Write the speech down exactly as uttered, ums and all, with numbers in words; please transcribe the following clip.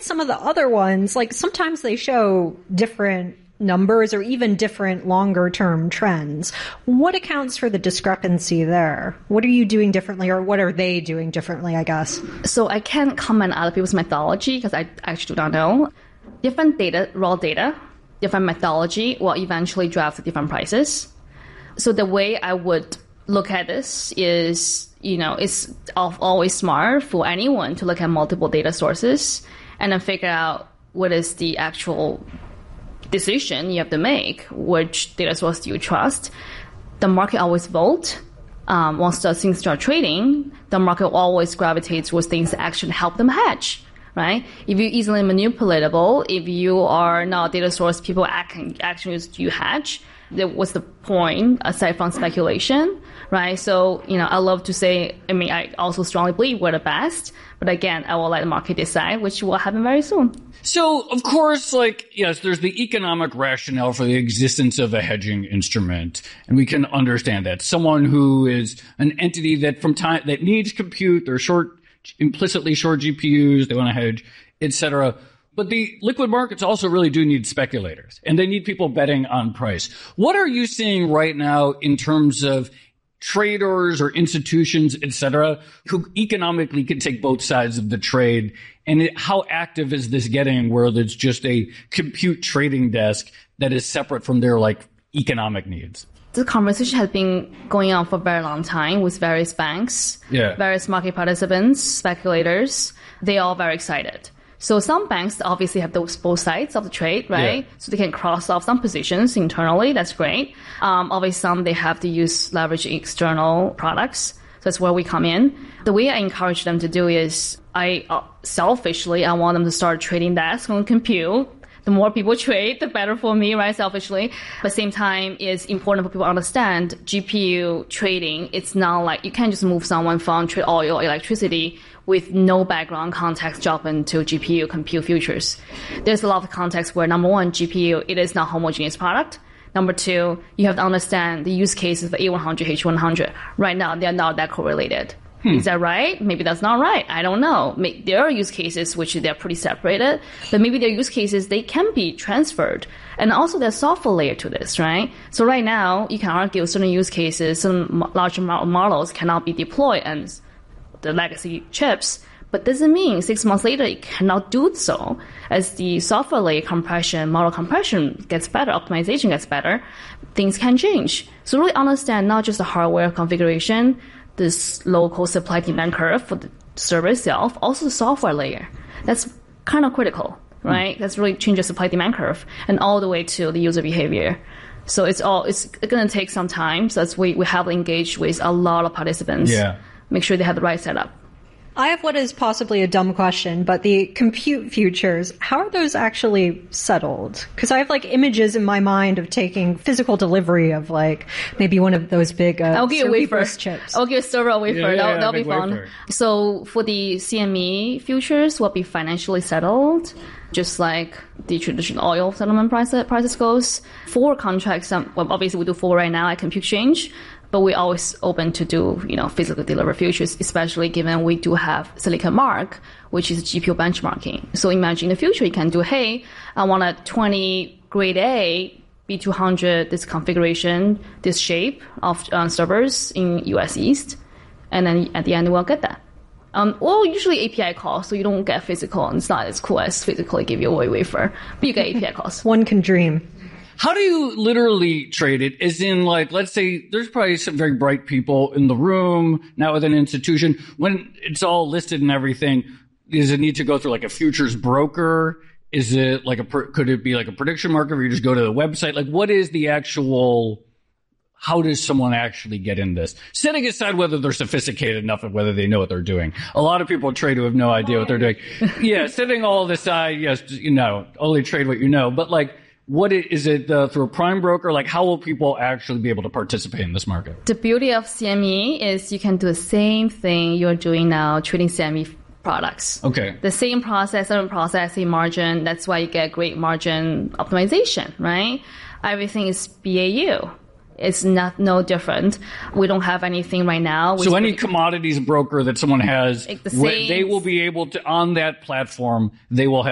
at some of the other ones, like sometimes they show different numbers or even different longer term trends. What accounts for the discrepancy there? What are you doing differently, or what are they doing differently, I guess? So I can't comment on other people's methodology because I actually do not know. Different data, raw data, different methodology will eventually drive the different prices. So the way I would look at this is, you know, it's always smart for anyone to look at multiple data sources and then figure out what is the actual decision you have to make. Which data source do you trust? The market always vote. Um, once the things start trading, the market always gravitates towards things that actually help them hedge, right? If you're easily manipulatable, if you are not a data source people can actually use you hedge, then what's the point aside from speculation, right? So, you know, I love to say, I mean, I also strongly believe we're the best, but again, I will let the market decide, which will happen very soon. So, of course, like, yes, there's the economic rationale for the existence of a hedging instrument, and we can understand that. Someone who is an entity that from time, that needs compute, they're short, implicitly short G P Us, they want to hedge, et cetera. But the liquid markets also really do need speculators, and they need people betting on price. What are you seeing right now in terms of traders or institutions, et cetera, who economically can take both sides of the trade? And it, how active is this getting where there's just a compute trading desk that is separate from their like economic needs? The conversation has been going on for a very long time with various banks, yeah. various market participants, speculators. They are all very excited. So some banks obviously have those both sides of the trade, right? Yeah. So they can cross off some positions internally. That's great. Um, obviously, some they have to use leverage external products. So that's where we come in. The way I encourage them to do is, I uh, selfishly, I want them to start trading desk on compute. The more people trade, the better for me, right? Selfishly. But at the same time, it's important for people to understand G P U trading. It's not like you can't just move someone from trade oil or electricity with no background context jump into G P U compute futures. There's a lot of context where, number one, G P U, it is not a homogeneous product. Number two, you have to understand the use cases for A one hundred, H one hundred. Right now, they're not that correlated. Hmm. Is that right? Maybe that's not right. I don't know. There are use cases which they're pretty separated, but maybe their use cases, they can be transferred. And also there's software layer to this, right? So right now, you can argue certain use cases, some large models cannot be deployed and the legacy chips, but doesn't mean six months later it cannot do so. As the software layer compression, model compression gets better, optimization gets better, things can change. So really understand not just the hardware configuration, this local supply demand curve for the server itself, also the software layer. That's kind of critical, right? Mm. That's really change the supply demand curve and all the way to the user behavior. So it's all, it's going to take some time. So that's we, we have engaged with a lot of participants. Yeah. Make sure they have the right setup. I have what is possibly a dumb question, but the compute futures, how are those actually settled? Because I have like images in my mind of taking physical delivery of like maybe one of those big uh, I'll give you a wafer chips. I'll give a server a wafer. Yeah, yeah, that'll yeah, that'll be fun. Wafer. So for the C M E futures will be financially settled, just like the traditional oil settlement price, prices goes. Forward contracts, um, well, obviously we do forward right now at Compute Exchange. But we're always open to do, you know, physically deliver futures, especially given we do have Silicon Mark, which is G P U benchmarking. So imagine in the future, you can do, hey, I want a twenty grade A B two hundred, this configuration, this shape of uh, servers in U S East. And then at the end, we'll get that. Um, well, usually A P I calls, so you don't get physical, and it's not as cool as physically give you a wafer, but you get A P I calls. One can dream. How do you literally trade it? As in, like, let's say there's probably some very bright people in the room now with an institution. When it's all listed and everything, does it need to go through like a futures broker? Is it like a, could it be like a prediction market where you just go to the website? Like, what is the actual, how does someone actually get in this? Setting aside whether they're sophisticated enough and whether they know what they're doing. A lot of people trade who have no idea what they're doing. Yeah, setting all this aside, yes, you know, only trade what you know. But like, what is, is it uh, through a prime broker? Like, how will people actually be able to participate in this market? The beauty of C M E is you can do the same thing you're doing now, trading C M E products. Okay. The same process, same process, same margin. That's why you get great margin optimization, right? Everything is B A U. It's not no different. We don't have anything right now. So any commodities broker that someone has, like the same, they will be able to, on that platform, they will have